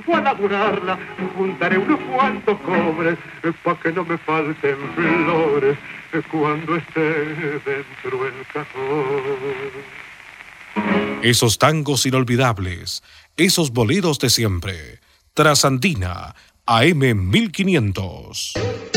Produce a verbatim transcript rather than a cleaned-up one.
fue a laburarla, juntaré unos cuantos cobres, pa' que no me falten flores, cuando esté dentro el cajón. Esos tangos inolvidables, esos boleros de siempre. Trasandina, A M mil quinientos.